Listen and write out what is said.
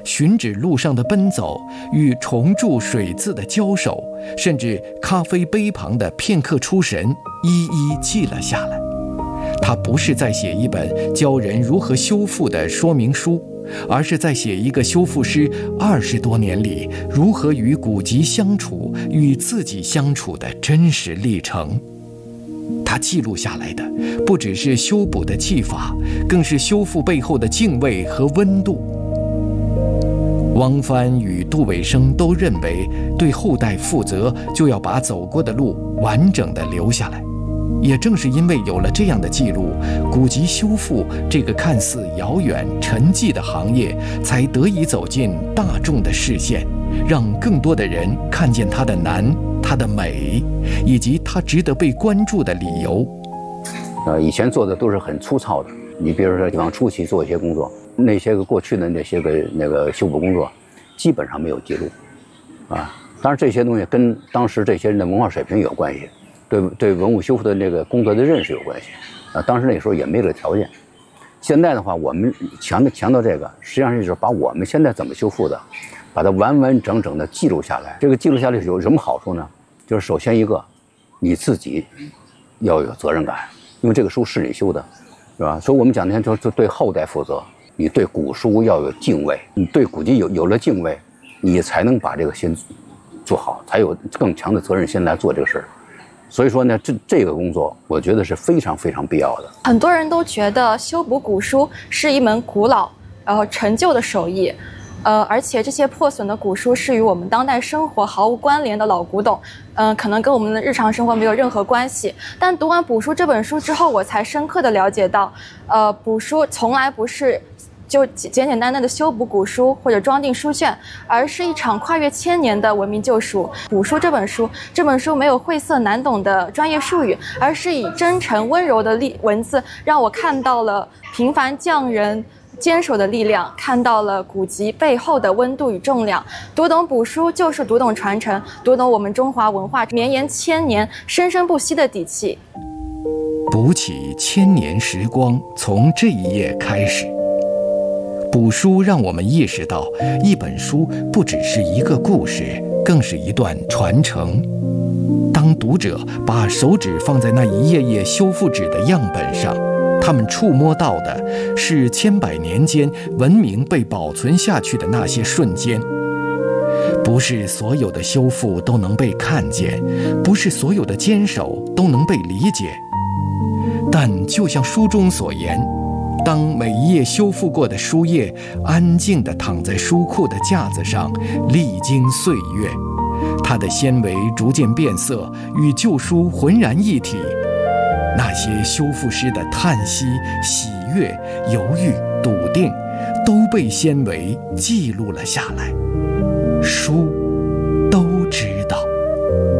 寻址路上的奔走，与重铸水字的交手，甚至咖啡杯旁的片刻出神，一一记了下来。他不是在写一本教人如何修复的说明书，而是在写一个修复师20多年里如何与古籍相处、与自己相处的真实历程。他记录下来的不只是修补的技法，更是修复背后的敬畏和温度。汪帆与杜伟生都认为，对后代负责，就要把走过的路完整地留下来。也正是因为有了这样的记录，古籍修复这个看似遥远沉寂的行业才得以走进大众的视线，让更多的人看见它的难、它的美，以及它值得被关注的理由。 以前做的都是很粗糙的，你比如说往初期做一些工作，那些个过去的那些个修补工作，基本上没有记录，当然这些东西跟当时这些人的文化水平有关系。对文物修复的那个工作的认识有关系，当时那时候也没这个条件。现在的话，我们强调这个，实际上就是把我们现在怎么修复的，把它完完整整的记录下来。这个记录下来有什么好处呢？就是首先一个，你自己要有责任感，因为这个书是你修的，是吧？所以我们讲的就对后代负责，你对古书要有敬畏，你对古籍有了敬畏，你才能把这个先做好，才有更强的责任心来做这个事儿。所以说呢，这个工作我觉得是非常非常必要的。 很多人都觉得修补古书是一门古老陈旧的手艺，而且这些破损的古书是与我们当代生活毫无关联的老古董，可能跟我们的日常生活没有任何关系。但读完《卜书》这本书之后，我才深刻地了解到，卜书从来不是就简简单单的修补古书或者装订书卷，而是一场跨越1000年的文明救赎。卜书这本书没有晦涩难懂的专业术语，而是以真诚温柔的文字，让我看到了平凡匠人坚守的力量，看到了古籍背后的温度与重量。读懂卜书就是读懂传承，读懂我们中华文化绵延1000年生生不息的底气。 补起1000年时光，从这一页开始。卜书让我们意识到，一本书不只是一个故事，更是一段传承。当读者把手指放在那一页页修复纸的样本上，他们触摸到的是千百年间文明被保存下去的那些瞬间。不是所有的修复都能被看见，不是所有的坚守都能被理解，但就像书中所言，当每一页修复过的书页安静地躺在书库的架子上，历经岁月，它的纤维逐渐变色，与旧书浑然一体。那些修复师的叹息、喜悦、犹豫、笃定，都被纤维记录了下来。书